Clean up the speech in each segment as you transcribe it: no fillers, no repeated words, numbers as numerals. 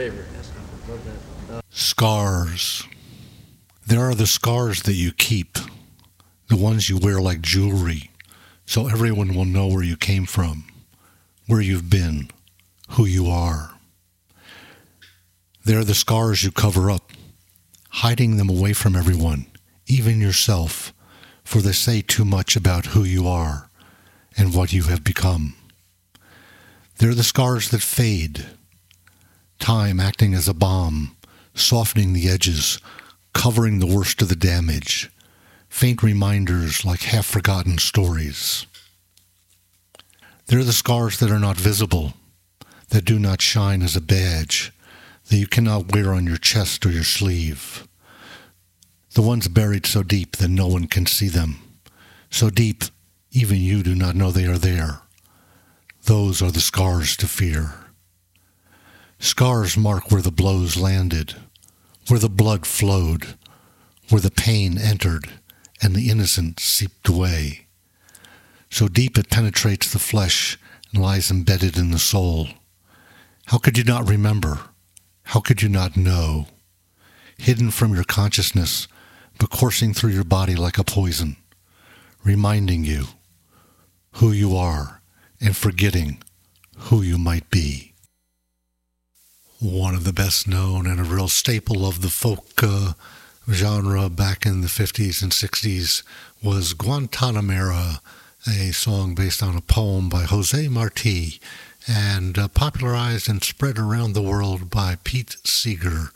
favorite. Yes, I love that. Scars. There are the scars that you keep, the ones you wear like jewelry, so everyone will know where you came from, where you've been, who you are. There are the scars you cover up, hiding them away from everyone, even yourself, for they say too much about who you are and what you have become. There are the scars that fade, time acting as a balm, softening the edges, covering the worst of the damage, faint reminders like half-forgotten stories. There are the scars that are not visible, that do not shine as a badge, that you cannot wear on your chest or your sleeve. The ones buried so deep that no one can see them, so deep even you do not know they are there. Those are the scars to fear. Scars mark where the blows landed, where the blood flowed, where the pain entered and the innocent seeped away. So deep it penetrates the flesh and lies embedded in the soul. How could you not remember? How could you not know? Hidden from your consciousness, but coursing through your body like a poison, reminding you who you are and forgetting who you might be. One of the best known and a real staple of the folk genre back in the 50s and 60s was Guantanamera, a song based on a poem by Jose Marti and popularized and spread around the world by Pete Seeger.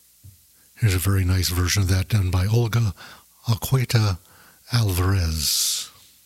Here's a very nice version of that done by Olga Acueta Alvarez.